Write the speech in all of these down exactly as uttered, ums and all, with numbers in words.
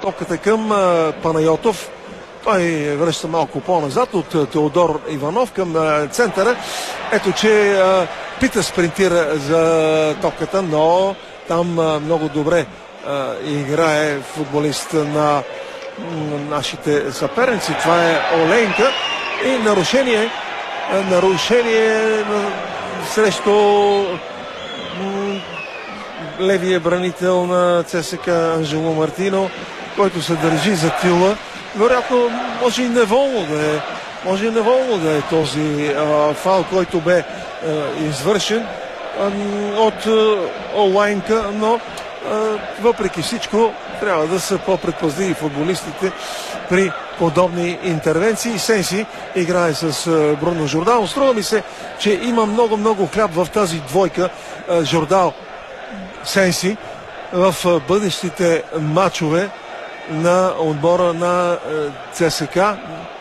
топката към Панайотов. Той връща малко по-назад от Теодор Иванов към центъра. Ето, че Пита спринтира за топката, но там много добре играе футболист на нашите съперници. Това е Оленка и нарушение нарушение срещу левия бранител на ЦСКА Анжело Мартино, който се държи за тила. Вероятно, може и неволно да е, може и неволно да е този а, фаул, който бе а, извършен а, от а, Оленка, но а, въпреки всичко трябва да са по-предпазливи футболистите при подобни интервенции. Сенси играе с а, Бруно Жордал. Струва ми се, че има много-много хляб в тази двойка а, Жордал Сенси в а, бъдещите матчове на отбора на ЦСКА.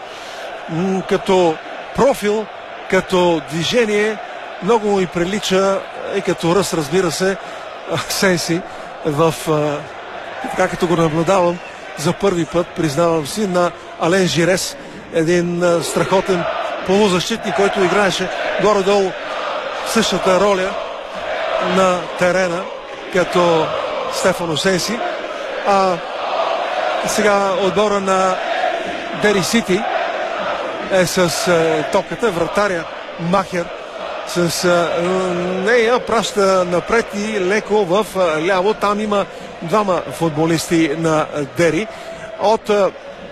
Като профил, като движение много му и прилича и като ръст, разбира се, Сенси в така като го наблюдавам за първи път, признавам си, на Ален Жирес, един страхотен полузащитник, който играеше горе-долу същата роля на терена като Стефано Сенси. А сега отбора на Дери Сити е с е, топката, вратаря Махер с е, нея праща напред и леко в е, ляво. Там има двама футболисти на Дери. От е,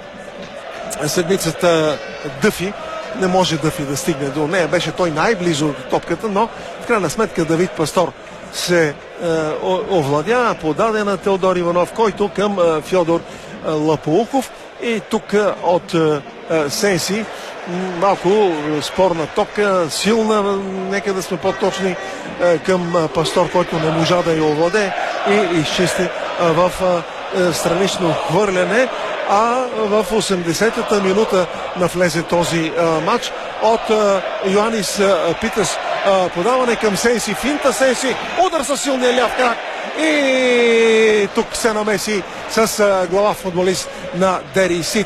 седмицата Дъфи не може Дъфи да стигне до нея. Беше той най-близо до топката, но в крайна сметка Давид Пастор се е, овладя, подаде на Теодор Иванов, който към е, Фьодор Лапоухов. И тук от е, Сенси малко спорна топка, силна, нека да сме по-точни, е, към Пастор, който не можа да я овладее и изчисти е, в е, странично хвърляне. А в осемдесетата минута навлезе този е, матч от е, Йоанис е, Питас. Е, подаване към Сенси, финта Сенси, удар със силния ляв крак. И тук се намеси с глава футболист на Дери Сити.